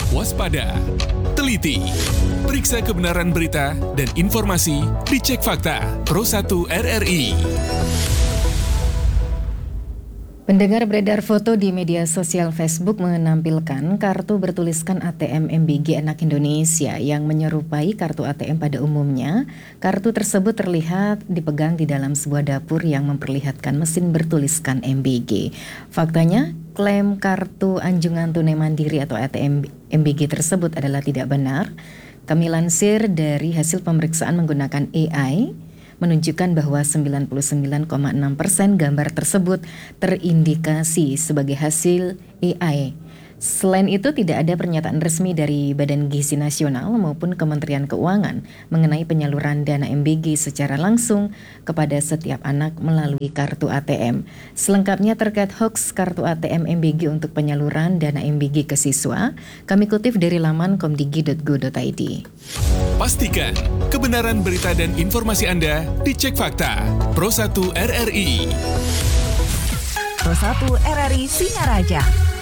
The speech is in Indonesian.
waspada, teliti. Periksa kebenaran berita dan informasi di Cek Fakta Pro 1 RRI. Pendengar, beredar foto di media sosial Facebook menampilkan kartu bertuliskan ATM MBG Anak Indonesia yang menyerupai kartu ATM pada umumnya. Kartu tersebut terlihat dipegang di dalam sebuah dapur yang memperlihatkan mesin bertuliskan MBG. Faktanya, klaim kartu Anjungan Tunai Mandiri atau ATM MBG tersebut adalah tidak benar. Kami lansir dari hasil pemeriksaan menggunakan AI, menunjukkan bahwa 99,6% gambar tersebut terindikasi sebagai hasil AI. Selain itu, tidak ada pernyataan resmi dari Badan Gizi Nasional maupun Kementerian Keuangan mengenai penyaluran dana MBG secara langsung kepada setiap anak melalui kartu ATM. Selengkapnya terkait hoax kartu ATM MBG untuk penyaluran dana MBG ke siswa, kami kutip dari laman komdigi.go.id. Pastikan kebenaran berita dan informasi Anda di Cek Fakta Pro 1 RRI. Pro 1 RRI Singaraja.